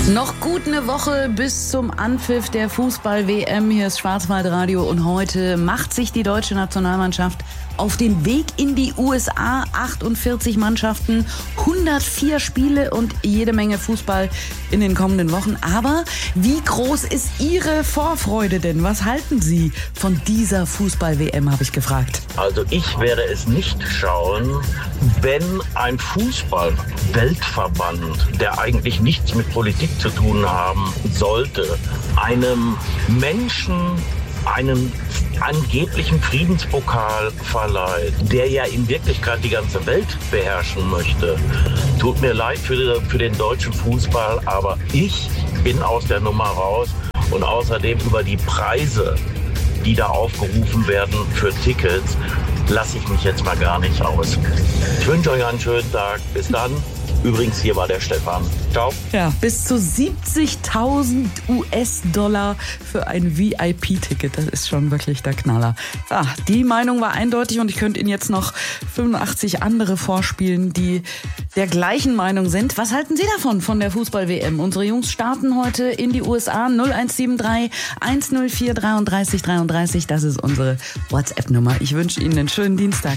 Noch gut eine Woche bis zum Anpfiff der Fußball-WM. Hier ist Schwarzwaldradio und heute macht sich die deutsche Nationalmannschaft auf den Weg in die USA. 48 Mannschaften, 104 Spiele und jede Menge Fußball in den kommenden Wochen. Aber wie groß ist Ihre Vorfreude denn? Was halten Sie von dieser Fußball-WM, habe ich gefragt. Also ich werde es nicht schauen, wenn ein Fußball-Weltverband, der eigentlich nichts mit Politik zu tun haben sollte, einem Menschen einen angeblichen Friedenspokal verleiht, der ja in Wirklichkeit die ganze Welt beherrschen möchte. Tut mir leid für den deutschen Fußball, aber ich bin aus der Nummer raus und außerdem über die Preise, die da aufgerufen werden für Tickets, lasse ich mich jetzt mal gar nicht aus. Ich wünsche euch einen schönen Tag. Bis dann. Übrigens, hier war der Stefan. Ciao. Ja, bis zu 70.000 US-Dollar für ein VIP-Ticket. Das ist schon wirklich der Knaller. Ja, die Meinung war eindeutig und ich könnte Ihnen jetzt noch 85 andere vorspielen, die der gleichen Meinung sind. Was halten Sie davon, von der Fußball-WM? Unsere Jungs starten heute in die USA. 0173 104 33 33. Das ist unsere WhatsApp-Nummer. Ich wünsche Ihnen einen schönen Dienstag.